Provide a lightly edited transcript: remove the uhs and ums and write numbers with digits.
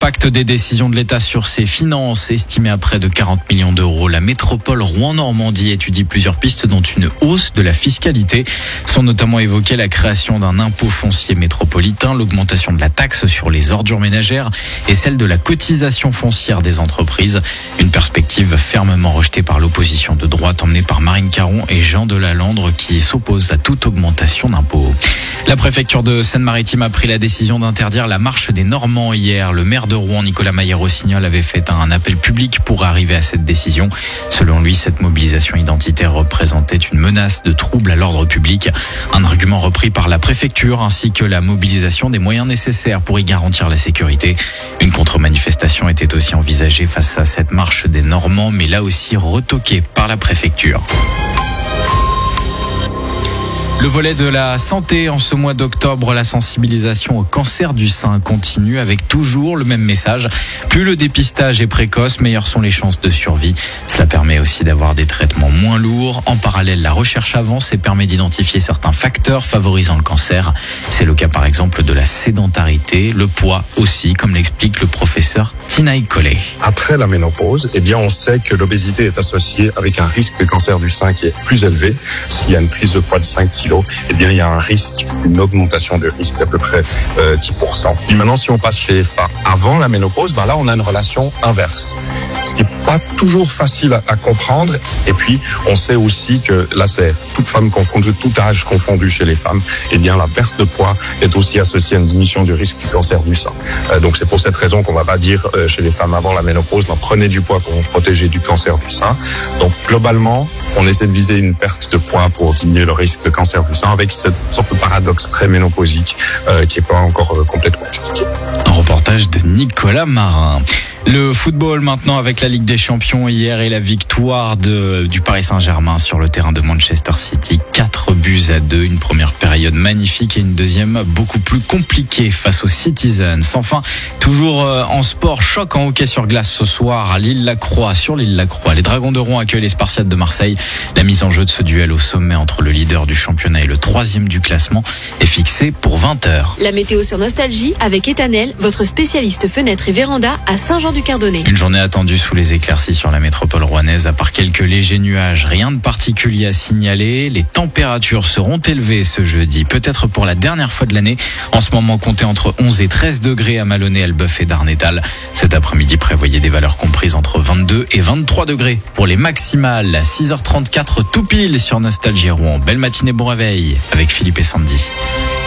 L'impact des décisions de l'État sur ses finances, estimé à près de 40 millions d'euros. La métropole Rouen-Normandie étudie plusieurs pistes dont une hausse de la fiscalité. Sont notamment évoquées la création d'un impôt foncier métropolitain, l'augmentation de la taxe sur les ordures ménagères et celle de la cotisation foncière des entreprises. Une perspective fermement rejetée par l'opposition de droite emmenée par Marine Caron et Jean Delalandre qui s'opposent à toute augmentation d'impôts. La préfecture de Seine-Maritime a pris la décision d'interdire la marche des Normands hier. Le maire de Rouen, Nicolas Maillé-Rossignol, avait fait un appel public pour arriver à cette décision. Selon lui, cette mobilisation identitaire représentait une menace de trouble à l'ordre public. Un argument repris par la préfecture ainsi que la mobilisation des moyens nécessaires pour y garantir la sécurité. Une contre-manifestation était aussi envisagée face à cette marche des Normands, mais là aussi retoquée par la préfecture. Le volet de la santé en ce mois d'octobre, la sensibilisation au cancer du sein continue avec toujours le même message. Plus le dépistage est précoce, meilleures sont les chances de survie. Cela permet aussi d'avoir des traitements moins lourds. En parallèle, la recherche avance et permet d'identifier certains facteurs favorisant le cancer. C'est le cas par exemple de la sédentarité, le poids aussi, comme l'explique le professeur Tinaï Collet. Après la ménopause, on sait que l'obésité est associée avec un risque de cancer du sein qui est plus élevé. S'il y a une prise de poids de 5 kg, il y a un risque, une augmentation de risque d'à peu près 10%. Puis maintenant, si on passe chez les femmes avant la ménopause, là, on a une relation inverse. Ce qui n'est pas toujours facile à comprendre. Et puis, on sait aussi que là, c'est toute femme confondue, tout âge confondu chez les femmes. La perte de poids est aussi associée à une diminution du risque du cancer du sein. Donc, c'est pour cette raison qu'on va pas dire chez les femmes avant la ménopause, prenez du poids pour vous protéger du cancer du sein. Donc, globalement, on essaie de viser une perte de poids pour diminuer le risque de cancer du sein avec cette sorte de paradoxe préménopausique qui n'est pas encore complètement expliqué. Un reportage de Nicolas Marin. Le football maintenant avec la Ligue des Champions hier et la victoire du Paris Saint-Germain sur le terrain de Manchester City. 4-2. Une première période magnifique et une deuxième beaucoup plus compliquée face aux Citizens. Enfin, toujours en sport, choc en hockey sur glace ce soir à l'Île-la-Croix, sur l'Île-la-Croix. Les Dragons de Rouen accueillent les Spartiates de Marseille. La mise en jeu de ce duel au sommet entre le leader du championnat et le 3e du classement est fixée pour 20h. La météo sur Nostalgie avec Etanel, votre spécialiste fenêtres et véranda à Saint-Jean-du-Cardonnet. Une journée attendue sous les éclaircies sur la métropole rouennaise, à part quelques légers nuages. Rien de particulier à signaler. Les températures seront élevées ce jeudi, peut-être pour la dernière fois de l'année. En ce moment, comptez entre 11 et 13 degrés à Malonnet, Elbeuf et Darnétal. Cet après-midi, prévoyez des valeurs comprises entre 22 et 23 degrés. Pour les maximales, à 6h34 tout pile sur Nostalgie Rouen. Belle matinée, bon réveil avec Philippe et Sandy.